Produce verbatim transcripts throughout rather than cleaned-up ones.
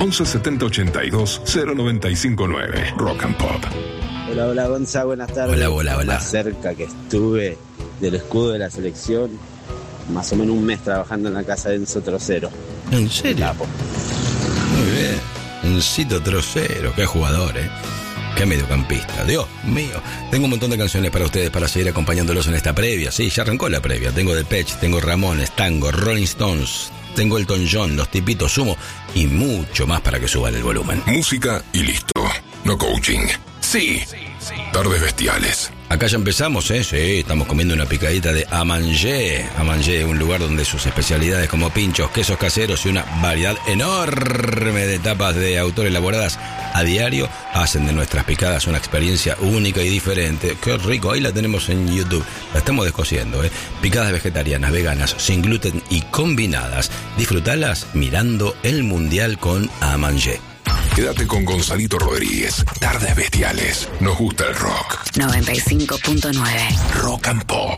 once setenta ochenta y dos cero noventa y cinco nueve. Rock and Pop. Hola, hola Gonza, buenas tardes. Hola, hola, hola. Más cerca que estuve del escudo de la selección, más o menos un mes trabajando en la casa de Enzo Trocero. ¿En serio? Capo. Muy bien. Encito Trocero, qué jugador, ¿eh? Qué mediocampista, Dios mío. Tengo un montón de canciones para ustedes para seguir acompañándolos en esta previa. Sí, ya arrancó la previa. Tengo Depeche, tengo Ramones, Tango, Rolling Stones, tengo Elton John, Los Tipitos Sumo y mucho más para que suban el volumen. Música y listo. No coaching. Sí. Tardes Bestiales. Acá ya empezamos, ¿eh? Sí, estamos comiendo una picadita de A Manger. A Manger, un lugar donde sus especialidades como pinchos, quesos caseros y una variedad enorme de tapas de autor elaboradas a diario hacen de nuestras picadas una experiencia única y diferente. Qué rico, ahí la tenemos en YouTube. La estamos descosiendo, ¿eh? Picadas vegetarianas, veganas, sin gluten y combinadas. Disfrutalas mirando el Mundial con A Manger. Quédate con Gonzalito Rodríguez. Tardes Bestiales. Nos gusta el rock. noventa y cinco punto nueve. Rock and Pop.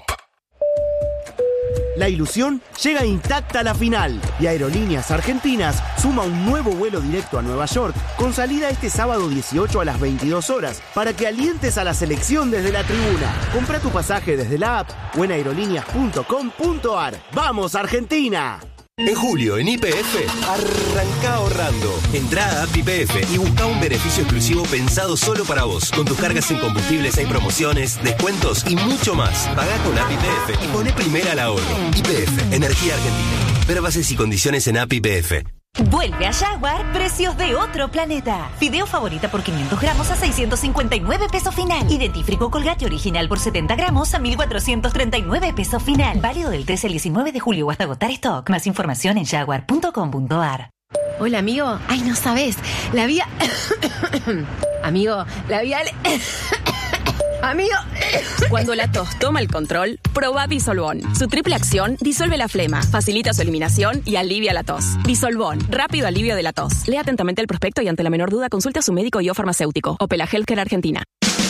La ilusión llega intacta a la final y Aerolíneas Argentinas suma un nuevo vuelo directo a Nueva York con salida este sábado dieciocho a las veintidós horas para que alientes a la selección desde la tribuna. Compra tu pasaje desde la app o en aerolíneas punto com punto ar. ¡Vamos, Argentina! En julio, en Y P F, arranca ahorrando. Entrá a App Y P F y busca un beneficio exclusivo pensado solo para vos. Con tus cargas en combustibles hay promociones, descuentos y mucho más. Pagá con App Y P F y poné primera al ahorro. Y P F, Energía Argentina. Ver bases y condiciones en App Y P F. Vuelve a Jaguar, precios de otro planeta. Fideo favorita por quinientos gramos a seiscientos cincuenta y nueve pesos final. Y dentífrico Colgate original por setenta gramos a mil cuatrocientos treinta y nueve pesos final. Válido del trece al diecinueve de julio o hasta agotar stock. Más información en jaguar punto com punto ar. Hola, amigo. Ay, no sabes. La vía... amigo, la vía... Amigo. Cuando la tos toma el control, probá Disolvón. Su triple acción disuelve la flema, facilita su eliminación y alivia la tos. Disolvón, rápido alivio de la tos. Lea atentamente el prospecto y ante la menor duda consulte a su médico y o farmacéutico. Opela Healthcare Argentina.